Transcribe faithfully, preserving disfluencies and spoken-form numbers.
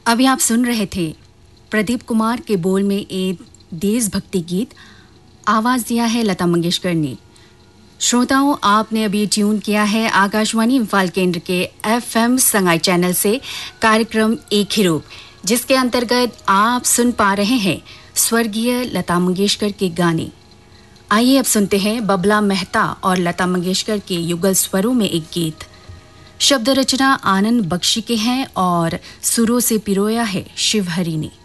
अभी आप सुन रहे थे प्रदीप कुमार के बोल में एक देशभक्ति गीत, आवाज दिया है लता मंगेशकर ने। श्रोताओं, आपने अभी ट्यून किया है आकाशवाणी इम्फाल केंद्र के एफएम संगाई चैनल से कार्यक्रम एक ही रूप, जिसके अंतर्गत आप सुन पा रहे हैं स्वर्गीय लता मंगेशकर के गाने। आइए अब सुनते हैं बबला मेहता और लता मंगेशकर के युगल स्वरों में एक गीत। शब्द रचना आनंद बख्शी के हैं और सुरों से पिरोया है शिवहरी ने।